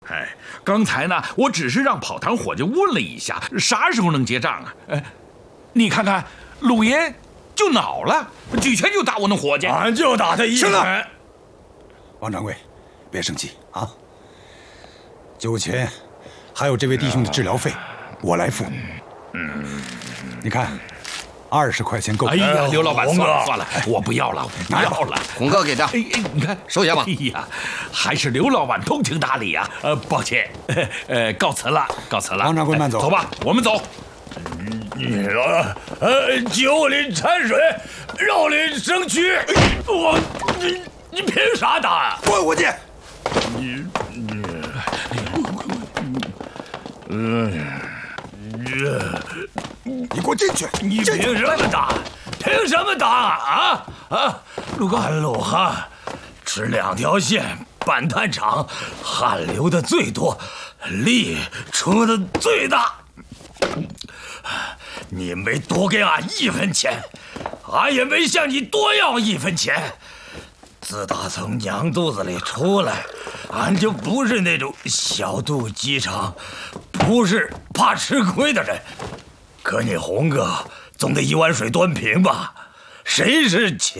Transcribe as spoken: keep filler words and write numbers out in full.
哎，刚才呢，我只是让跑堂伙计问了一下，啥时候能结账啊？哎，你看看，鲁爷就恼了，举拳就打我那伙计。 俺就打他一拳。 王掌柜，别生气啊。酒钱，还有这位弟兄的治疗费，我来付。嗯，你看，二十块钱够。 哎呀，刘老板，算了算了，我不要了，不要了。 洪哥给账。 哎哎，你看， 收下吧。 哎呀，还是刘老板通情达理啊。呃，抱歉，呃，告辞了，告辞了。 王掌柜慢走。 走吧，我们走。 你呃呃，酒里掺水，肉里生蛆。我你你凭啥打啊？ 滚回去！ 你你嗯， 你给我进去！ 你凭什么打？凭什么打啊？啊啊！陆哥，俺陆汉吃两条线，办摊场，汗流的最多，力出的最大。你没多给俺一分钱，俺也没向你多要一分钱。自打从娘肚子里出来，俺就不是那种小肚鸡肠，不是怕吃亏的人。可你洪哥总得一碗水端平吧？谁是